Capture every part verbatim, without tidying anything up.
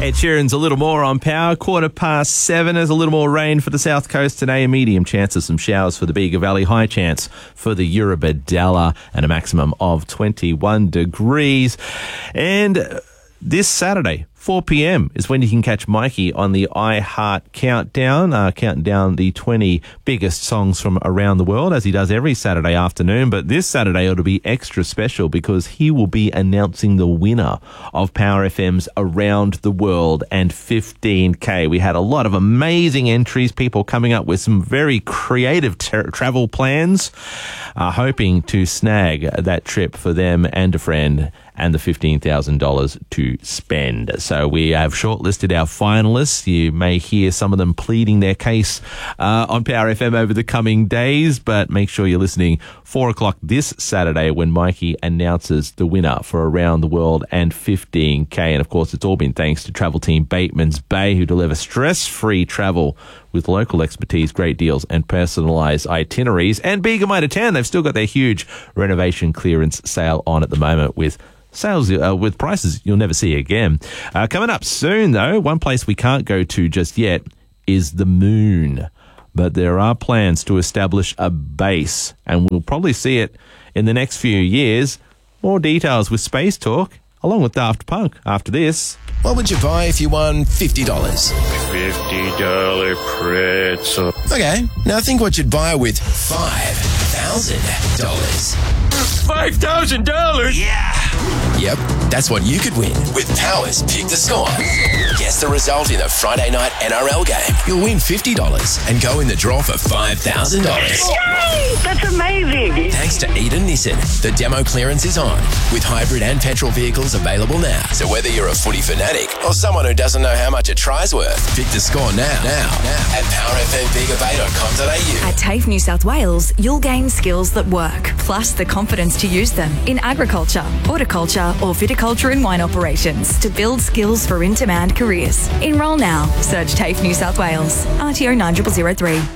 Ed Sheeran's A Little More on Power. Quarter past seven. There's a little more rain for the south coast today. A medium chance of some showers for the Bega Valley. High chance for the Eurobodalla and a maximum of twenty-one degrees. And this Saturday, four p.m. is when you can catch Mikey on the iHeart Countdown, uh, counting down the twenty biggest songs from around the world, as he does every Saturday afternoon. But this Saturday it'll be extra special because he will be announcing the winner of Power F M's Around the World and fifteen K. We had a lot of amazing entries, people coming up with some very creative ter- travel plans, uh, hoping to snag that trip for them and a friend and the fifteen thousand dollars to spend. So we have shortlisted our finalists. You may hear some of them pleading their case uh, on Power F M over the coming days, but make sure you're listening four o'clock this Saturday when Mikey announces the winner for Around the World and fifteen K. And of course, it's all been thanks to travel team Bateman's Bay, who deliver stress-free travel with local expertise, great deals and personalised itineraries. And Bega Mitre Town, they've still got their huge renovation clearance sale on at the moment with sales uh, with prices you'll never see again. Uh, coming up soon, though, one place we can't go to just yet is the moon. But there are plans to establish a base, and we'll probably see it in the next few years. More details with Space Talk, along with Daft Punk, after this. What would you buy if you won fifty dollars? fifty dollar pretzel. Okay, now think what you'd buy with five thousand dollars. five thousand dollars? Yeah! Yep, that's what you could win with Power's Pick the Score. Guess the result in a Friday night N R L game. You'll win fifty dollars and go in the draw for five thousand dollars. Yay! That's amazing! Thanks to Eden Nissan, the demo clearance is on, with hybrid and petrol vehicles available now. So whether you're a footy fanatic or someone who doesn't know how much a try's worth, pick the score now, now, now at power f m bega bay dot com dot a u. At TAFE New South Wales, you'll gain skills that work, plus the confidence to use them in agriculture, horticulture or viticulture and wine operations to build skills for in-demand careers. Enrol now. Search TAFE New South Wales. R T O nine zero zero zero three.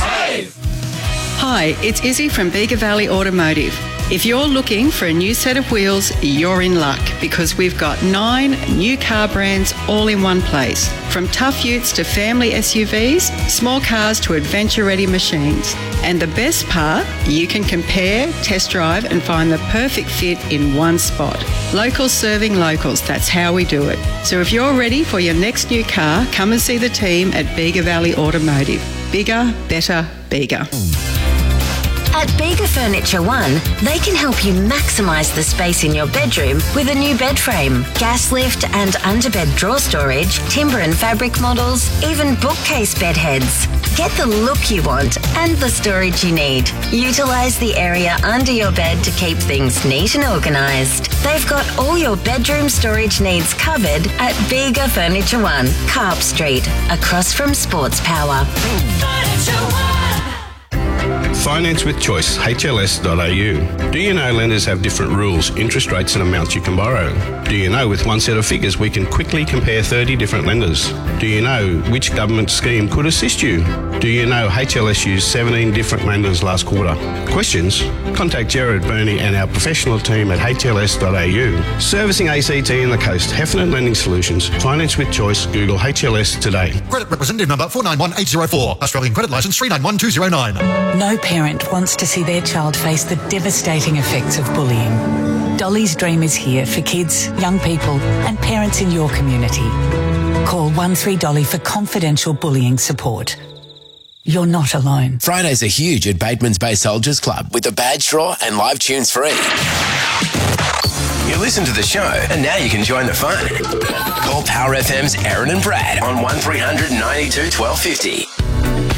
Hi, it's Izzy from Bega Valley Automotive. If you're looking for a new set of wheels, you're in luck because we've got nine new car brands all in one place. From tough utes to family S U Vs, small cars to adventure-ready machines. And the best part, you can compare, test drive and find the perfect fit in one spot. Locals serving locals, that's how we do it. So if you're ready for your next new car, come and see the team at Bega Valley Automotive. Bigger, better, Bega. At Bega Furniture One, they can help you maximise the space in your bedroom with a new bed frame, gas lift and underbed drawer storage, timber and fabric models, even bookcase bed heads. Get the look you want and the storage you need. Utilise the area under your bed to keep things neat and organised. They've got all your bedroom storage needs covered at Bega Furniture One, Carp Street, across from Sports Power. Furniture One. Finance with Choice, H L S dot a u. Do you know lenders have different rules, interest rates and amounts you can borrow? Do you know with one set of figures we can quickly compare thirty different lenders? Do you know which government scheme could assist you? Do you know H L S used seventeen different lenders last quarter? Questions? Contact Gerard Burney and our professional team at H L S dot a u. Servicing A C T and the coast, Heffernan Lending Solutions. Finance with Choice, Google H L S today. Credit representative number four nine one eight zero four. Australian credit licence three nine one two zero nine. No parent wants to see their child face the devastating effects of bullying. Dolly's Dream is here for kids, young people and parents in your community. Call one three Dolly for confidential bullying support. You're not alone. Fridays are huge at Bateman's Bay Soldiers Club with the badge draw and live tunes free. You listen to the show and now you can join the fun. Call Power F M's Aaron and Brad on one three hundred ninety-two twelve fifty.